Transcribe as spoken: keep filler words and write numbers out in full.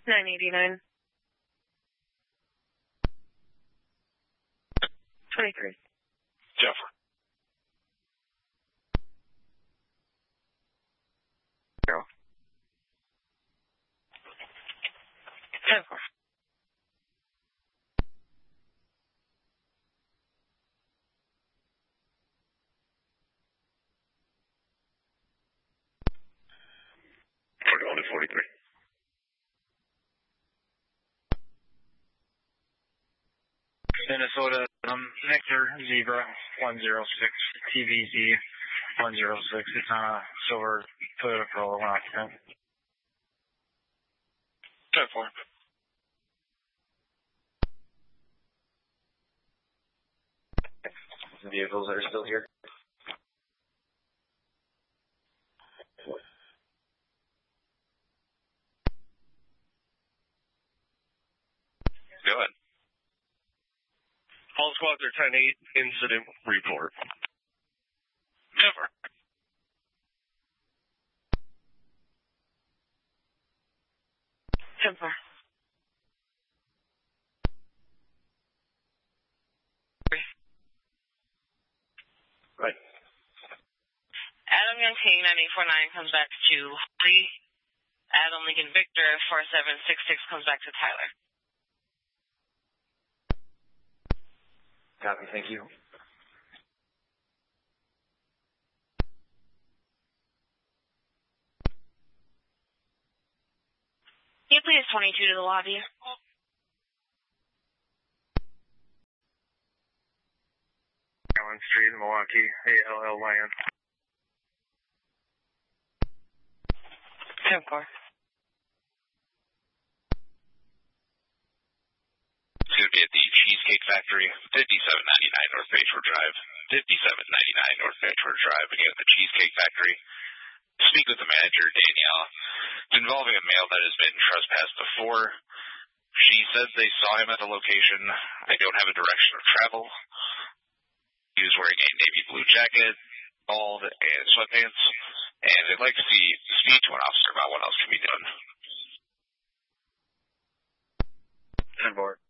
nine eighty-nine. twenty-three. Jennifer. Zero. Jennifer. forty-one to forty-three. Minnesota, um, Nectar Zebra one zero six, T V Z one zero six. It's on a silver Toyota Corolla, one occupant. ten four. Vehicles that are still here. Go ahead. All squads are ten eight, incident report. Jennifer. Jennifer. Right. Adam Young King, nine eight four nine, comes back to Lee. Adam Lincoln Victor, four seven six six, comes back to Tyler. Copy, thank you. Can you please twenty-two to the lobby? Allen Street, Milwaukee, A L L Y N. ten four. It's going to be at the Cheesecake Factory, fifty-seven ninety-nine North Bayshore Drive. fifty-seven ninety-nine North Bayshore Drive. Again, the Cheesecake Factory. Speak with the manager, Danielle. It's involving a male that has been trespassed before. She says they saw him at the location. I don't have a direction of travel. He was wearing a navy blue jacket, bald, and sweatpants. And I'd like to see speak to an officer about what else can be done. ten four.